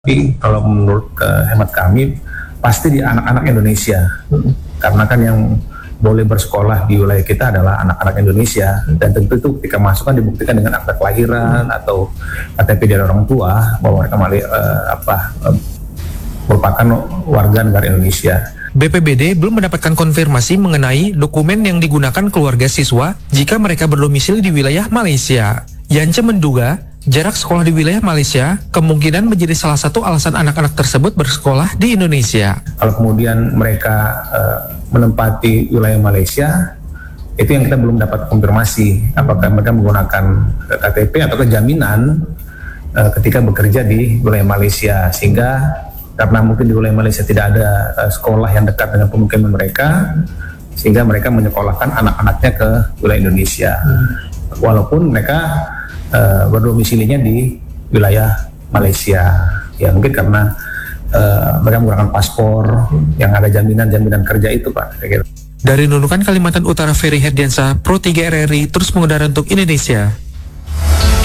Tapi kalau menurut hemat kami pasti di anak-anak Indonesia, karena kan yang boleh bersekolah di wilayah kita adalah anak-anak Indonesia, dan tentu itu ketika masuk kan dibuktikan dengan akta kelahiran atau KTP dari orang tua bahwa mereka merupakan warga negara Indonesia. BPBD belum mendapatkan konfirmasi mengenai dokumen yang digunakan keluarga siswa jika mereka berdomisili di wilayah Malaysia. Yance menduga jarak sekolah di wilayah Malaysia kemungkinan menjadi salah satu alasan anak-anak tersebut bersekolah di Indonesia. Kalau kemudian mereka menempati wilayah Malaysia, itu yang kita belum dapat konfirmasi apakah mereka menggunakan KTP atau jaminan ketika bekerja di wilayah Malaysia, sehingga karena mungkin di wilayah Malaysia tidak ada sekolah yang dekat dengan pemukiman mereka, sehingga mereka menyekolahkan anak-anaknya ke wilayah Indonesia, walaupun mereka berdomisilinya di wilayah Malaysia. Ya mungkin karena mereka menggunakan paspor yang ada jaminan kerja itu, Pak. Dari Nunukan, Kalimantan Utara, Ferry Herdiansyah, Pro 3 RRI terus mengudara untuk Indonesia.